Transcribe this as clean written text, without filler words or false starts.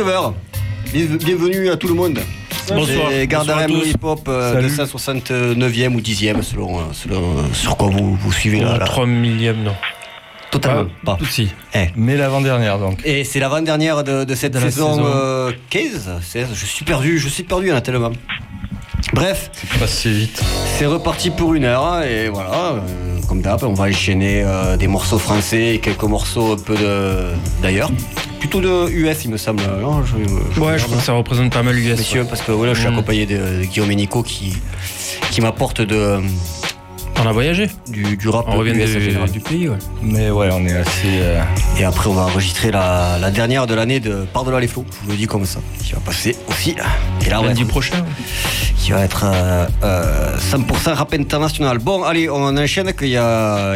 19h. Bienvenue à tout le monde. Bonsoir. C'est Gardarem Hip Hop 269e ou 10e selon sur quoi vous suivez là. 3 millième, non. Totalement. Pas. Tout si. Mais l'avant-dernière donc. Et c'est l'avant-dernière de cette saison 15. Je suis perdu, il y en a tellement. Bref, C'est passé vite. c'est reparti pour 1 heure et voilà, comme d'hab, on va enchaîner des morceaux français et quelques morceaux un peu d'ailleurs. Plutôt de US, il me semble. Non, je Ouais, je crois que ça représente pas mal l'US. Messieurs, parce que voilà, je suis accompagné de Guillaume et Nico qui m'apporte On a voyagé. du rap On revient US en général. du pays, ouais. Mais ouais, on est assez. Et après, on va enregistrer la dernière de l'année de Par-delà les flots, je vous le dis comme ça, qui va passer aussi. Et là, Lundi prochain. qui va être 100% rap international. Bon, allez, on enchaîne qu'il y a